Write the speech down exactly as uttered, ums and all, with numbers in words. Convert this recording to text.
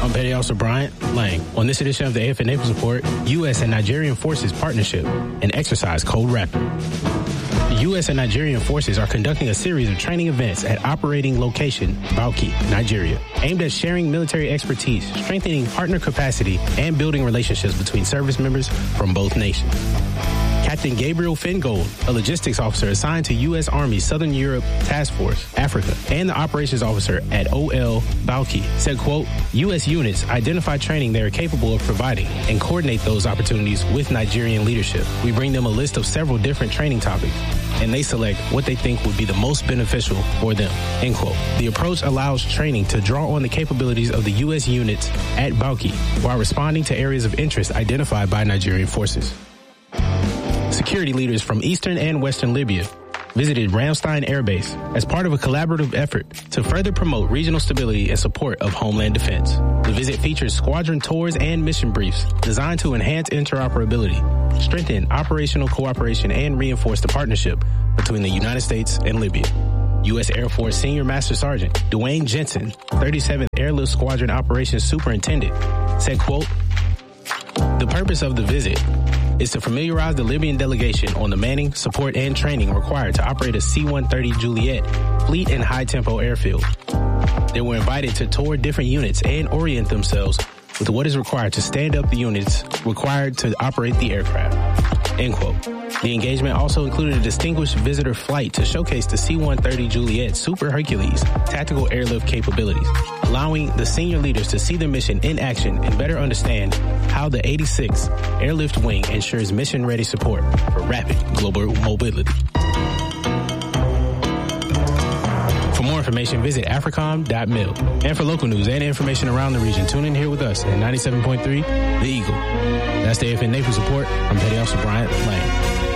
I'm Petty Officer Bryant Lang. On this edition of the A F N Naples Report, U S and Nigerian Forces Partnership and Exercise Code Rapid. The U S and Nigerian forces are conducting a series of training events at operating location Bauchi, Nigeria, aimed at sharing military expertise, strengthening partner capacity, and building relationships between service members from both nations. Captain Gabriel Fingold, a logistics officer assigned to U S Army Southern Europe Task Force, Africa, and the operations officer at O L Bauchi, said, quote, U S units identify training they are capable of providing and coordinate those opportunities with Nigerian leadership. We bring them a list of several different training topics, and they select what they think would be the most beneficial for them, end quote. The approach allows training to draw on the capabilities of the U S units at Bauchi while responding to areas of interest identified by Nigerian forces. Security leaders from eastern and western Libya visited Ramstein Air Base as part of a collaborative effort to further promote regional stability and support of homeland defense. The visit features squadron tours and mission briefs designed to enhance interoperability, strengthen operational cooperation, and reinforce the partnership between the United States and Libya. U S Air Force Senior Master Sergeant Dwayne Jensen, thirty-seventh Airlift Squadron Operations Superintendent, said, quote, the purpose of the visit is to familiarize the Libyan delegation on the manning, support, and training required to operate a C one thirty Juliet fleet and high-tempo airfield. They were invited to tour different units and orient themselves with what is required to stand up the units required to operate the aircraft, end quote. The engagement also included a distinguished visitor flight to showcase the C one thirty Juliet Super Hercules tactical airlift capabilities, allowing the senior leaders to see the mission in action and better understand how the eighty-sixth Airlift Wing ensures mission-ready support for rapid global mobility. For more information, visit africom dot mil. And for local news and information around the region, tune in here with us at ninety-seven point three The Eagle. That's the A F N Naples Report. I'm Petty Officer Bryant Lang.